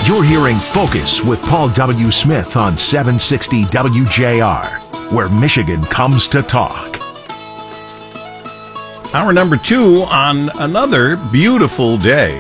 You're hearing Focus with Paul W. Smith on 760 WJR, where Michigan comes to talk. Hour number 2 on another beautiful day.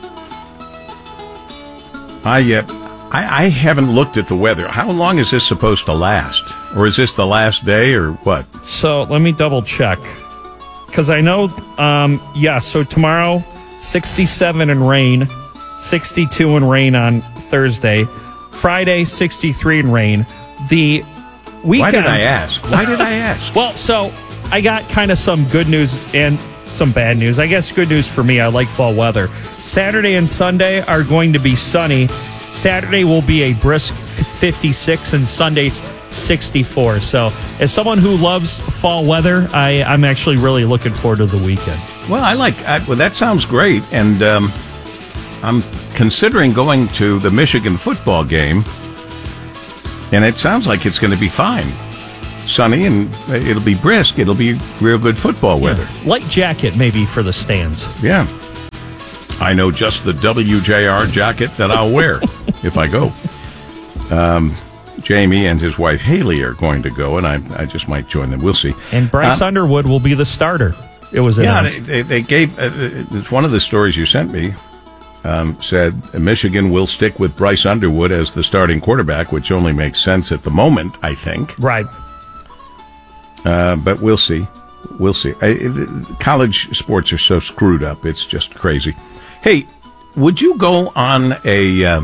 I haven't looked at the weather. How long is this supposed to last? Or is this the last day or what? So let me double check. Because I know, so tomorrow, 67 and rain, 62 and rain on Thursday, Friday, 63 and rain. The weekend. Why did I ask? Well, so I got kind of some good news and some bad news. I guess good news for me. I like fall weather. Saturday and Sunday are going to be sunny. Saturday will be a brisk 56 and Sunday's 64. So as someone who loves fall weather, I'm actually really looking forward to the weekend. Well, that sounds great. And I'm considering going to the Michigan football game. And it sounds like it's going to be fine. Sunny, and it'll be brisk. It'll be real good football weather. Yeah. Light jacket maybe for the stands. Yeah. I know just the WJR jacket that I'll wear if I go. Jamie and his wife Haley are going to go, and I just might join them. We'll see. And Bryce Underwood will be the starter. It was announced. They gave it's one of the stories you sent me. Said Michigan will stick with Bryce Underwood as the starting quarterback, which only makes sense at the moment, I think. Right. But we'll see. We'll see. College sports are so screwed up. It's just crazy. Hey, would you go on a